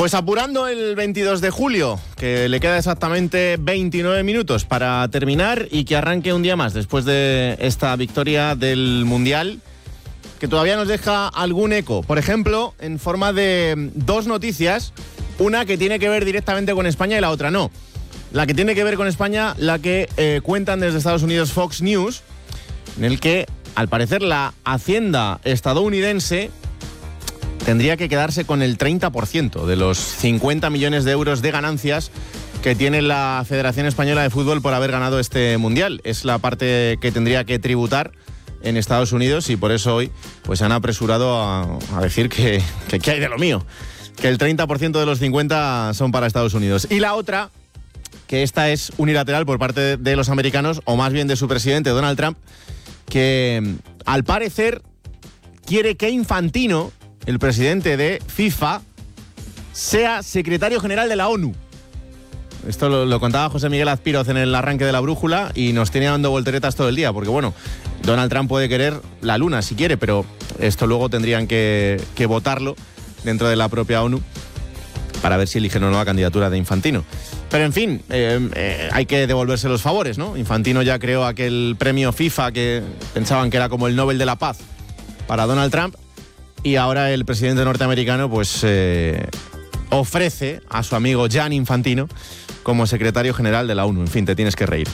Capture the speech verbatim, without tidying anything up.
Pues apurando el veintidós de julio, que le queda exactamente veintinueve minutos para terminar y que arranque un día más después de esta victoria del Mundial, que todavía nos deja algún eco. Por ejemplo, en forma de dos noticias, una que tiene que ver directamente con España y la otra no. La que tiene que ver con España, la que eh, cuentan desde Estados Unidos Fox News, en el que, al parecer, la Hacienda estadounidense tendría que quedarse con el treinta por ciento de los cincuenta millones de euros de ganancias que tiene la Federación Española de Fútbol por haber ganado este Mundial. Es la parte que tendría que tributar en Estados Unidos y por eso hoy pues han apresurado a, a decir que, que ¿qué hay de lo mío? Que el treinta por ciento de los cincuenta son para Estados Unidos. Y la otra, que esta es unilateral por parte de los americanos, o más bien de su presidente Donald Trump, que al parecer quiere que Infantino, el presidente de FIFA, sea secretario general de la ONU. Esto lo, lo contaba José Miguel Azpiroz en el arranque de La Brújula y nos tiene dando volteretas todo el día, porque bueno, Donald Trump puede querer la luna si quiere, pero esto luego tendrían que, que votarlo dentro de la propia ONU para ver si eligen o no la candidatura de Infantino. Pero en fin, eh, eh, hay que devolverse los favores, ¿no? Infantino ya creó aquel premio FIFA que pensaban que era como el Nobel de la Paz para Donald Trump. Y ahora el presidente norteamericano pues eh, ofrece a su amigo Gianni Infantino como secretario general de la ONU. En fin, te tienes que reír.